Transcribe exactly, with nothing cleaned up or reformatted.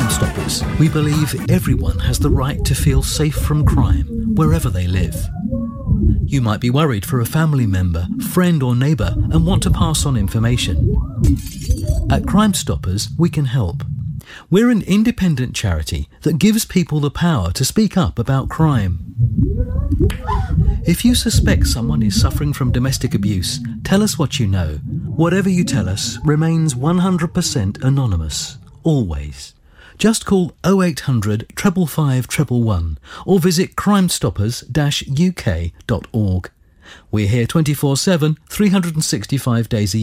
Crime Stoppers, we believe everyone has the right to feel safe from crime, wherever they live. You might be worried for a family member, friend or neighbour and want to pass on information. At Crime Stoppers, we can help. We're an independent charity that gives people the power to speak up about crime. If you suspect someone is suffering from domestic abuse, tell us what you know. Whatever you tell us remains one hundred percent anonymous, always. Just call oh eight hundred, five five five, one one one or visit crime stoppers dash u k dot org. We're here twenty-four seven, three hundred sixty-five days a year.